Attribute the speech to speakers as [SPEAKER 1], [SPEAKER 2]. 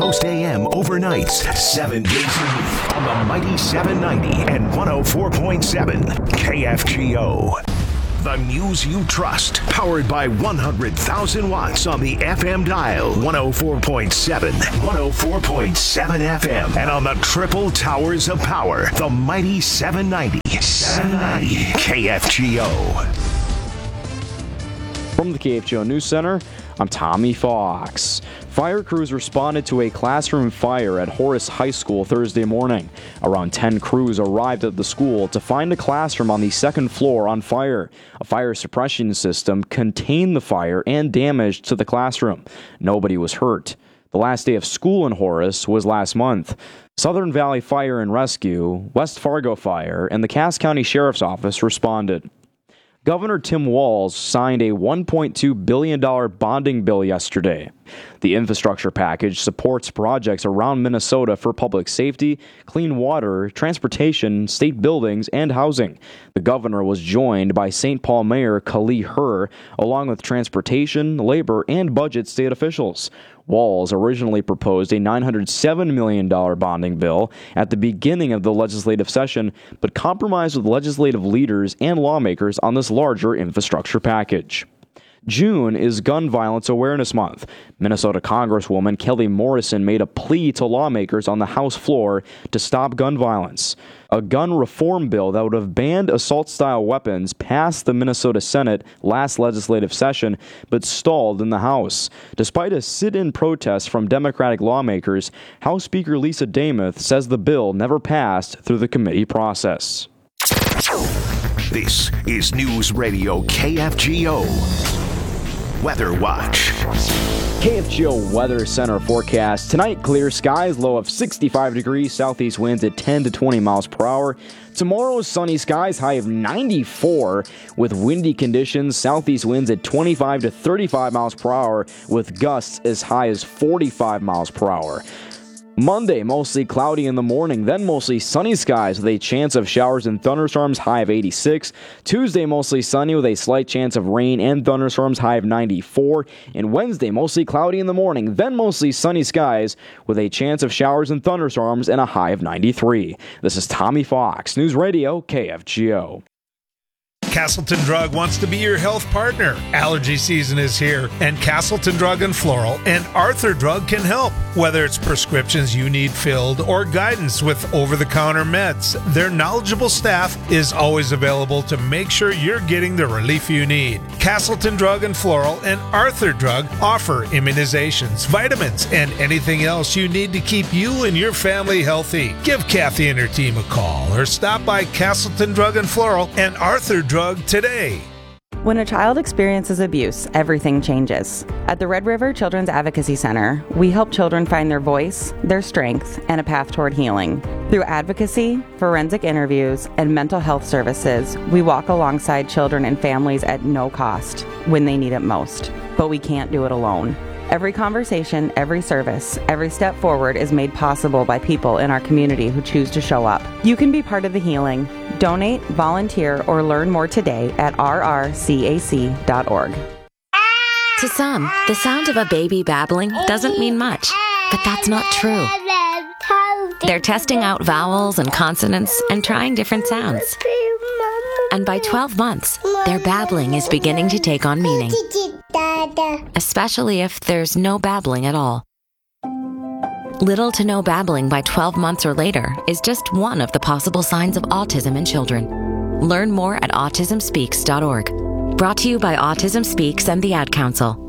[SPEAKER 1] Coast AM overnights 7 days a week on the mighty 790 and 104.7 KFGO. The news you trust, powered by 100,000 watts on the FM dial, 104.7, 104.7 FM, and on the triple towers of power, the mighty 790 KFGO.
[SPEAKER 2] From the KFGO News Center, I'm Tommy Fox. Fire crews responded to a classroom fire at Horace High School Thursday morning. Around 10 crews arrived at the school to find a classroom on the second floor on fire. A fire suppression system contained the fire and damage to the classroom. Nobody was hurt. The last day of school in Horace was last month. Southern Valley Fire and Rescue, West Fargo Fire, and the Cass County Sheriff's Office responded. Governor Tim Walz signed a $1.2 billion bonding bill yesterday. The infrastructure package supports projects around Minnesota for public safety, clean water, transportation, state buildings, and housing. The governor was joined by St. Paul Mayor Kali Herr, along with transportation, labor, and budget state officials. Walz originally proposed a $907 million bonding bill at the beginning of the legislative session, but compromised with legislative leaders and lawmakers on this larger infrastructure package. June is Gun Violence Awareness Month. Minnesota Congresswoman Kelly Morrison made a plea to lawmakers on the House floor to stop gun violence. A gun reform bill that would have banned assault-style weapons passed the Minnesota Senate last legislative session, but stalled in the House. Despite a sit-in protest from Democratic lawmakers, House Speaker Lisa Demuth says the bill never passed through the committee process.
[SPEAKER 1] This is News Radio KFGO. Weather Watch.
[SPEAKER 2] KFGO Weather Center forecast. Tonight, clear skies, low of 65 degrees, southeast winds at 10 to 20 miles per hour. Tomorrow, sunny skies, high of 94 with windy conditions, southeast winds at 25 to 35 miles per hour with gusts as high as 45 miles per hour. Monday, mostly cloudy in the morning, then mostly sunny skies with a chance of showers and thunderstorms, high of 86. Tuesday, mostly sunny with a slight chance of rain and thunderstorms, high of 94. And Wednesday, mostly cloudy in the morning, then mostly sunny skies with a chance of showers and thunderstorms and a high of 93. This is Tommy Fox, News Radio KFGO.
[SPEAKER 3] Castleton Drug wants to be your health partner. Allergy season is here, and Castleton Drug and Floral and Arthur Drug can help. Whether it's prescriptions you need filled or guidance with over-the-counter meds, their knowledgeable staff is always available to make sure you're getting the relief you need. Castleton Drug and Floral and Arthur Drug offer immunizations, vitamins, and anything else you need to keep you and your family healthy. Give Kathy and her team a call or stop by Castleton Drug and Floral and Arthur Drug today.
[SPEAKER 4] When a child experiences abuse, everything changes. At the Red River Children's Advocacy Center, we help children find their voice, their strength, and a path toward healing. Through advocacy, forensic interviews, and mental health services, we walk alongside children and families at no cost when they need it most. But we can't do it alone. Every conversation, every service, every step forward is made possible by people in our community who choose to show up. You can be part of the healing. Donate, volunteer, or learn more today at rrcac.org.
[SPEAKER 5] To some, the sound of a baby babbling doesn't mean much, but that's not true. They're testing out vowels and consonants and trying different sounds. And by 12 months, their babbling is beginning to take on meaning, especially if there's no babbling at all. Little to no babbling by 12 months or later is just one of the possible signs of autism in children. Learn more at autismspeaks.org. Brought to you by Autism Speaks and the Ad Council.